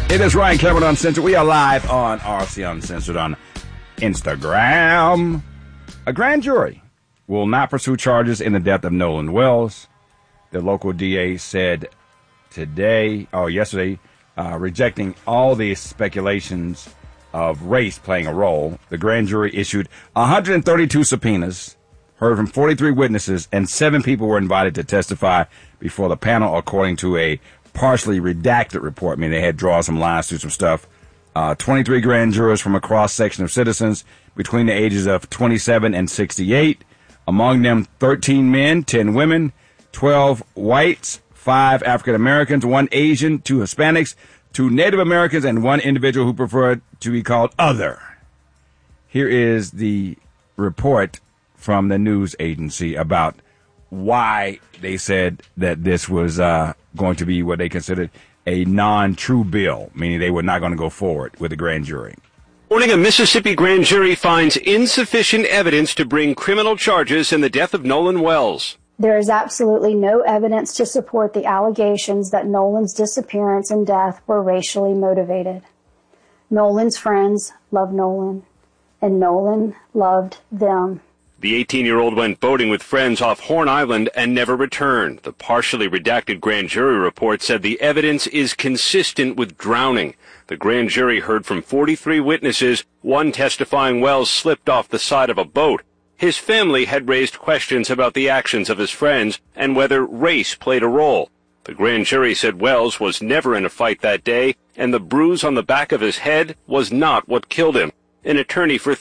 It is Ryan Clement Uncensored. We are live on RC Uncensored on Instagram. A grand jury will not pursue charges in the death of Nolan Wells. The local DA said yesterday, rejecting all the speculations of race playing a role. The grand jury issued 132 subpoenas, heard from 43 witnesses, and 7 people were invited to testify before the panel, according to a partially redacted report. I mean, they had drawn some lines through some stuff. 23 grand jurors from a cross-section of citizens between the ages of 27 and 68. Among them, 13 men, 10 women, 12 whites, 5 African Americans, 1 Asian, 2 Hispanics, 2 Native Americans, and 1 individual who preferred to be called other. Here is the report from the news agency about why they said that this was going to be what they considered a non-true bill, meaning they were not going to go forward with the grand jury. Morning, a Mississippi grand jury finds insufficient evidence to bring criminal charges in the death of Nolan Wells. There is absolutely no evidence to support the allegations that Nolan's disappearance and death were racially motivated. Nolan's friends loved Nolan, and Nolan loved them. The 18-year-old went boating with friends off Horn Island and never returned. The partially redacted grand jury report said the evidence is consistent with drowning. The grand jury heard from 43 witnesses, 1 testifying Wells slipped off the side of a boat. His family had raised questions about the actions of his friends and whether race played a role. The grand jury said Wells was never in a fight that day, and the bruise on the back of his head was not what killed him. An attorney for